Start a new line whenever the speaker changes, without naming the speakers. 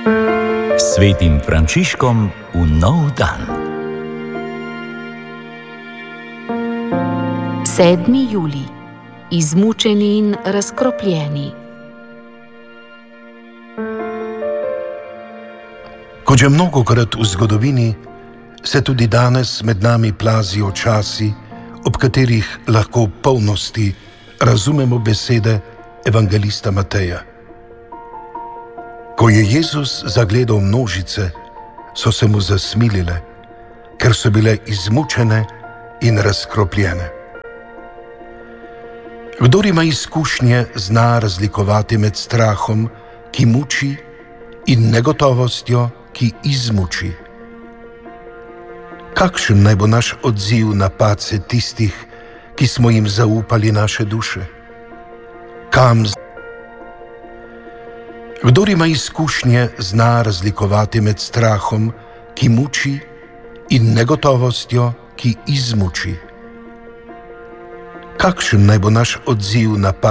Svetim Frančiškom v nov dan.
7. julij. Izmučeni in razkropljeni.
Kot že mnogokrat v zgodovini, se tudi danes med nami plazijo časi, ob katerih lahko v polnosti razumemo besede evangelista Mateja. Ko je Jezus zagledal množice, so se mu zasmilile, ker so bile izmučene in razkropljene. Kdor ima izkušnje, zna razlikovati med strahom, ki muči, in negotovostjo, ki izmuči. Kakšen naj bo naš odziv na padce tistih, ki smo jim zaupali naše duše? Kdor ima izkušnje, zna razlikovati med strahom, ki muči, in negotovostjo, ki izmuči. Kakšen naj bo naš odziv na padce